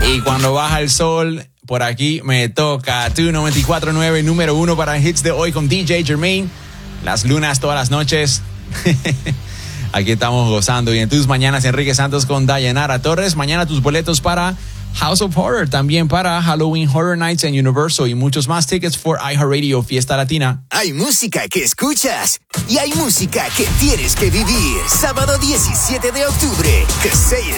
Y cuando baja el sol, por aquí me toca Tu 94.9, número 1 para hits de hoy con DJ Jermaine. Las lunas todas las noches. Aquí estamos gozando. Y en tus mañanas, Enrique Santos con Dayanara Torres. Mañana tus boletos para House of Horror, también para Halloween Horror Nights en Universal y muchos más tickets for iHeartRadio Fiesta Latina. Hay música que escuchas y hay música que tienes que vivir. Sábado 17 de octubre, Casey